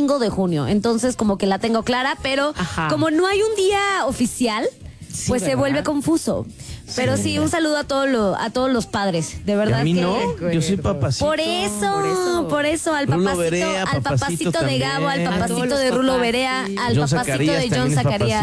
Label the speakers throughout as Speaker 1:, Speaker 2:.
Speaker 1: domingo de junio. Entonces, como que la tengo clara, pero como no hay un día oficial, pues se vuelve confuso. Pero sí, un saludo a todos los padres, de verdad.
Speaker 2: ¿Y a mí
Speaker 1: que
Speaker 2: no? Yo soy papacito.
Speaker 1: Por eso, al papacito de Gabo, al papacito de Rulo Berea, al papacito de John Zacarías.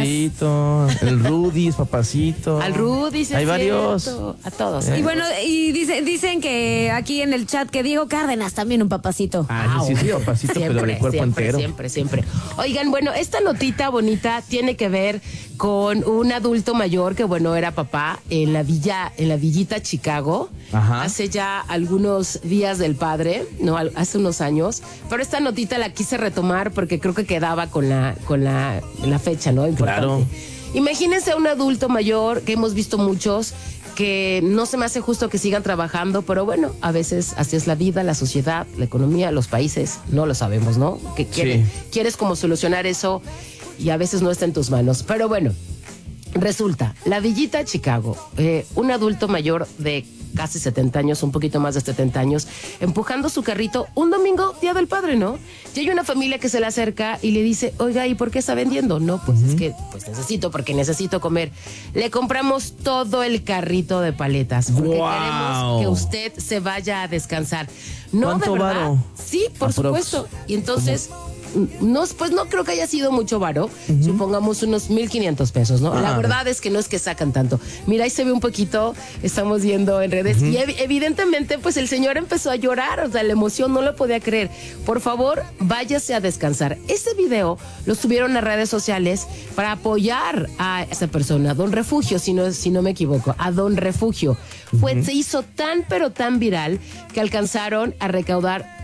Speaker 2: El Rudy es papacito.
Speaker 3: Al Rudy, sí.
Speaker 2: Hay varios.
Speaker 3: A todos.
Speaker 1: Y bueno, y dicen que aquí en el chat que Diego Cárdenas también un papacito.
Speaker 2: Sí, papacito,
Speaker 3: siempre,
Speaker 2: pero de cuerpo entero.
Speaker 3: Siempre. Oigan, bueno, esta notita bonita tiene que ver con un adulto mayor que, bueno, era papá en la villita Chicago. Hace ya algunos días del padre, no, hace unos años. Pero esta notita la quise retomar porque creo que quedaba con la fecha, ¿no? Importante.
Speaker 2: Claro.
Speaker 3: Imagínense un adulto mayor, que hemos visto muchos, que no se me hace justo que sigan trabajando, pero bueno, a veces así es la vida, la sociedad, la economía, los países, no lo sabemos, ¿no? Que quieres como solucionar eso y a veces no está en tus manos. Pero bueno, resulta, la villita Chicago, un adulto mayor de casi 70 años, un poquito más de 70 años, empujando su carrito un domingo, Día del Padre, ¿no? Y hay una familia que se le acerca y le dice, oiga, ¿y por qué está vendiendo? No, pues es que porque necesito comer. Le compramos todo el carrito de paletas porque queremos que usted se vaya a descansar. No,
Speaker 2: ¿cuánto
Speaker 3: de verdad.
Speaker 2: varo?
Speaker 3: Sí, por supuesto. Y entonces... pues no creo que haya sido mucho varo, supongamos unos 1,500 pesos, ¿no? La verdad es que no es que sacan tanto. Mira, ahí se ve un poquito, estamos viendo en redes, y evidentemente pues el señor empezó a llorar, o sea, la emoción no lo podía creer. Por favor, váyase a descansar. Ese video lo subieron a redes sociales para apoyar a esa persona, a Don Refugio, si no me equivoco, a Don Refugio. Se hizo tan pero tan viral que alcanzaron a recaudar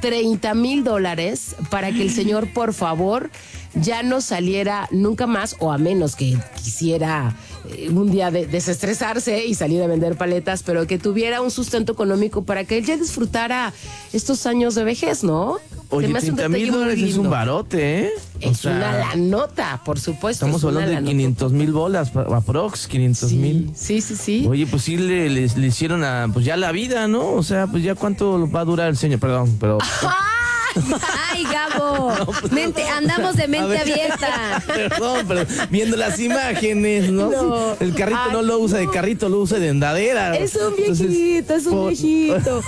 Speaker 3: $30,000 para que el señor, por favor, ya no saliera nunca más, o a menos que quisiera un día desestresarse y salir a vender paletas, pero que tuviera un sustento económico para que él ya disfrutara estos años de vejez, ¿no?
Speaker 2: Oye, $30,000 es un barote, ¿eh?
Speaker 3: Es una lanota, por supuesto.
Speaker 2: Estamos hablando de 500,000 bolas, aprox, 500,000.
Speaker 3: Sí.
Speaker 2: Oye, pues sí le hicieron pues ya la vida, ¿no? O sea, pues ya cuánto va a durar el señor, perdón, pero...
Speaker 1: Ay, Gabo, no, pues, andamos de mente abierta.
Speaker 2: Perdón, pero viendo las imágenes, ¿no? El carrito no lo usa de carrito, lo usa de andadera.
Speaker 3: Es un viejito, viejito.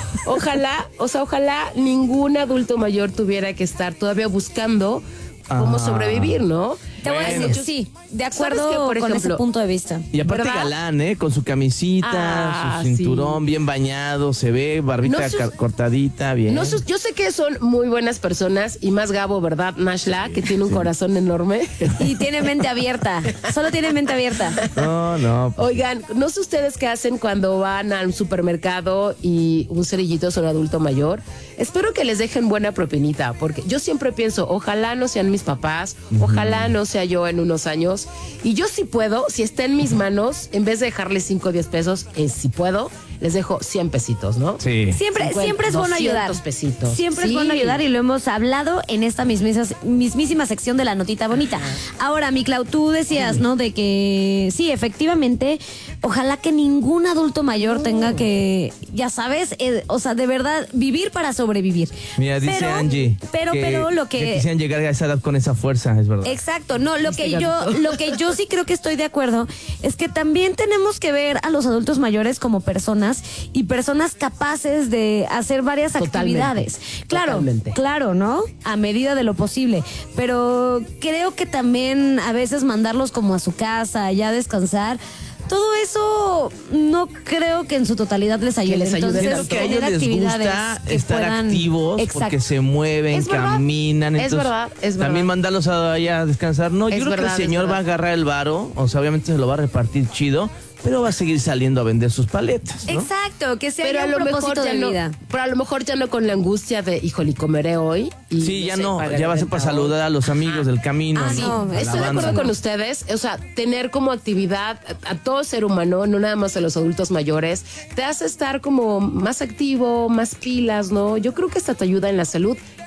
Speaker 3: Ojalá ningún adulto mayor tuviera que estar todavía buscando cómo sobrevivir, ¿no?
Speaker 1: Te voy a decir, sí, de acuerdo con ejemplo, ese punto de vista.
Speaker 2: Y aparte galán, con su camisita, su cinturón bien bañado, se ve, barbita cortadita, bien.
Speaker 3: Yo sé que son muy buenas personas, y más Gabo, ¿verdad, Nashla? Que tiene un corazón enorme.
Speaker 1: Y tiene mente abierta, solo tiene mente abierta.
Speaker 2: No.
Speaker 3: Oigan, no sé ustedes qué hacen cuando van al supermercado y un cerillito es un adulto mayor. Espero que les dejen buena propinita, porque yo siempre pienso, ojalá no sean mis papás, ojalá no sea yo en unos años, y yo si puedo, si está en mis manos, en vez de dejarles 5 o 10 pesos, si puedo, les dejo 100 pesitos, ¿no?
Speaker 2: Sí.
Speaker 1: Siempre es bueno ayudar.
Speaker 3: Pesitos.
Speaker 1: Siempre es bueno ayudar, y lo hemos hablado en esta mismísima sección de la notita bonita. Ahora, mi Clau, tú decías, ¿no? De que sí, efectivamente, ojalá que ningún adulto mayor tenga que, ya sabes, o sea, de verdad, vivir para sobrevivir.
Speaker 2: Mira, dice Angie.
Speaker 1: Pero lo que
Speaker 2: quisieran llegar a esa edad con esa fuerza, es verdad.
Speaker 1: Exacto, no, lo que yo sí creo que estoy de acuerdo es que también tenemos que ver a los adultos mayores como personas, y personas capaces de hacer varias actividades. Claro, ¿no? A medida de lo posible. Pero creo que también a veces mandarlos como a su casa, ya a descansar, todo eso no creo que en su totalidad les ayude.
Speaker 2: Entonces, que a ellos les gusta estar activos, porque se mueven, caminan.
Speaker 3: Es verdad.
Speaker 2: También mandarlos allá a descansar. No, yo creo que el señor va a agarrar el varo, o sea, obviamente se lo va a repartir chido, pero va a seguir saliendo a vender sus paletas, ¿no?
Speaker 1: Exacto, que sea un propósito de vida.
Speaker 3: Pero a lo mejor ya no con la angustia de, híjole, comeré hoy. Y
Speaker 2: sí, ya ya va a ser para saludar a los amigos del camino.
Speaker 3: Sí, estoy de acuerdo con ustedes. O sea, tener como actividad a todo ser humano, no nada más a los adultos mayores, te hace estar como más activo, más pilas, ¿no? Yo creo que hasta te ayuda en la salud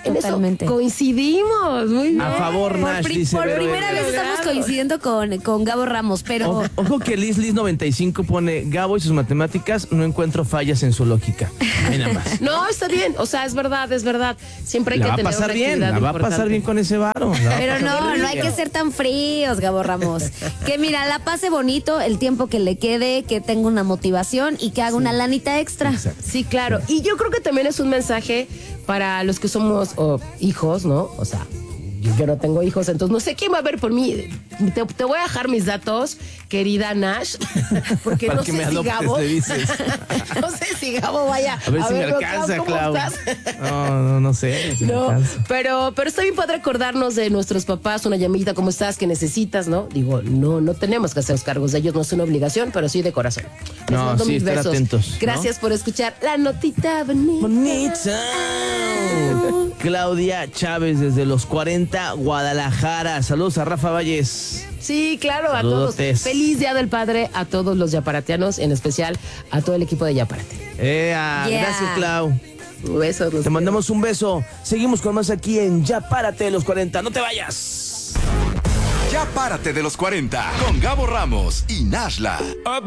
Speaker 3: en
Speaker 1: Totalmente.
Speaker 3: eso coincidimos. Muy bien.
Speaker 2: A favor, Nash, dice
Speaker 1: Por
Speaker 2: Vero
Speaker 1: primera
Speaker 2: Evia.
Speaker 1: vez estamos coincidiendo con Gabo Ramos, pero...
Speaker 2: Ojo que Liz95 pone Gabo y sus matemáticas, no encuentro fallas en su lógica. Ahí nada más.
Speaker 3: No, está bien. O sea, es verdad. Siempre hay
Speaker 2: La
Speaker 3: que
Speaker 2: va a
Speaker 3: tener
Speaker 2: pasar
Speaker 3: una
Speaker 2: bien,
Speaker 3: actividad
Speaker 2: la va a pasar
Speaker 3: importante.
Speaker 2: bien con ese varo.
Speaker 1: Pero no hay que ser tan fríos, Gabo Ramos. Que mira, la pase bonito el tiempo que le quede, que tenga una motivación y que haga una lanita extra.
Speaker 2: Exacto.
Speaker 3: Sí, claro. Y yo creo que también es un mensaje para los que somos hijos, ¿no? O sea, yo no tengo hijos, entonces no sé quién va a ver por mí. Te voy a dejar mis datos, querida Nash, porque
Speaker 2: Para
Speaker 3: no
Speaker 2: que
Speaker 3: sé
Speaker 2: me
Speaker 3: si
Speaker 2: adoptes,
Speaker 3: Gabo...
Speaker 2: le dices.
Speaker 3: no sé si Gabo vaya
Speaker 2: A ver si me
Speaker 3: verlo.
Speaker 2: alcanza,
Speaker 3: ¿Cómo
Speaker 2: Clau.
Speaker 3: estás?
Speaker 2: No sé. Si me
Speaker 3: No,
Speaker 2: alcanza.
Speaker 3: pero está bien padre acordarnos de nuestros papás, una llamadita, ¿cómo estás? ¿Qué necesitas? ¿No? Digo, no tenemos que hacer los cargos de ellos, no es una obligación, pero sí de corazón. Les
Speaker 2: No,
Speaker 3: mando
Speaker 2: sí,
Speaker 3: mis
Speaker 2: estar
Speaker 3: besos.
Speaker 2: atentos, ¿no?
Speaker 3: Gracias por escuchar la notita bonita.
Speaker 2: Bonita. Claudia Chávez desde los 40, Guadalajara. Saludos a Rafa Valles.
Speaker 3: Sí, claro, a
Speaker 2: Saludotes.
Speaker 3: todos. Feliz Día del Padre a todos los yaparatianos, en especial a todo el equipo de Yaparate.
Speaker 2: Gracias, Clau.
Speaker 3: Besos.
Speaker 2: Te mandamos un beso. Seguimos con más aquí en Ya Párate de los 40. No te vayas.
Speaker 4: Ya párate de los 40 con Gabo Ramos y Nashla.